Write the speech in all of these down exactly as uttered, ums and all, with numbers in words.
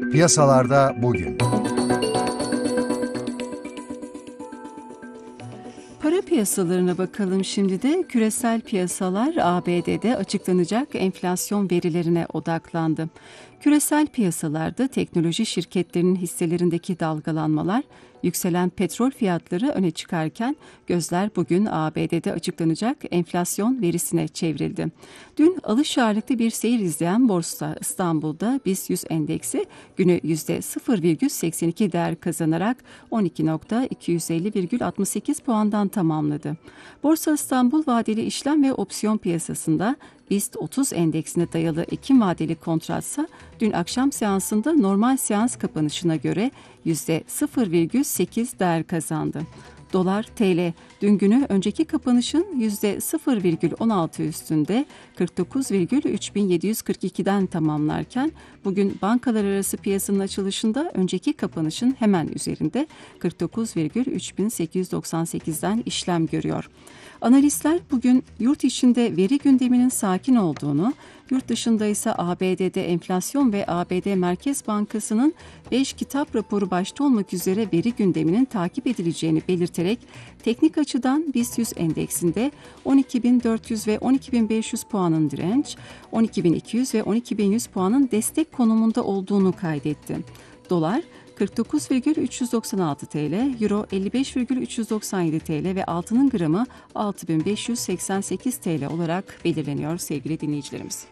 Piyasalarda bugün. Para piyasalarına bakalım şimdi de. Küresel piyasalar A B D'de açıklanacak enflasyon verilerine odaklandı. Küresel piyasalarda teknoloji şirketlerinin hisselerindeki dalgalanmalar, yükselen petrol fiyatları öne çıkarken gözler bugün A B D'de açıklanacak enflasyon verisine çevrildi. Dün alış ağırlıklı bir seyir izleyen Borsa İstanbul'da BIST yüz endeksi günü yüzde sıfır virgül seksen iki değer kazanarak on iki bin iki yüz elli virgül altmış sekiz puandan tamamladı. Borsa İstanbul vadeli işlem ve opsiyon piyasasında BIST otuz endeksine dayalı Ekim vadeli kontratsa dün akşam seansında normal seans kapanışına göre yüzde sıfır virgül sekiz değer kazandı. Dolar T L dün günü önceki kapanışın yüzde sıfır virgül on altı üstünde kırk dokuz virgül üç bin yedi yüz kırk ikiden tamamlarken bugün bankalar arası piyasanın açılışında önceki kapanışın hemen üzerinde kırk dokuz virgül üç bin sekiz yüz doksan sekizden işlem görüyor. Analistler bugün yurt içinde veri gündeminin sakin olduğunu, yurt dışında ise A B D'de enflasyon ve A B D Merkez Bankası'nın beş kitap raporu başta olmak üzere veri gündeminin takip edileceğini belirterek teknik açıdan BIST yüz endeksinde on iki bin dört yüz ve on iki bin beş yüz puanın direnç, on iki bin iki yüz ve on iki bin yüz puanın destek konumunda olduğunu kaydetti. Dolar kırk dokuz virgül üç yüz doksan altı T L, Euro elli beş virgül üç yüz doksan yedi T L ve altının gramı altı bin beş yüz seksen sekiz T L olarak belirleniyor sevgili dinleyicilerimiz.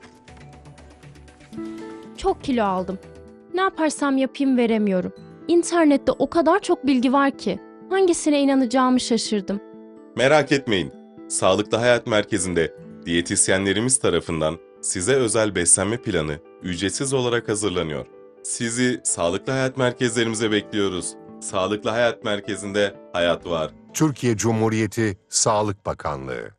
Çok kilo aldım. Ne yaparsam yapayım veremiyorum. İnternette o kadar çok bilgi var ki hangisine inanacağımı şaşırdım. Merak etmeyin. Sağlıklı Hayat Merkezi'nde diyetisyenlerimiz tarafından size özel beslenme planı ücretsiz olarak hazırlanıyor. Sizi Sağlıklı Hayat Merkezlerimize bekliyoruz. Sağlıklı Hayat Merkezi'nde hayat var. Türkiye Cumhuriyeti Sağlık Bakanlığı.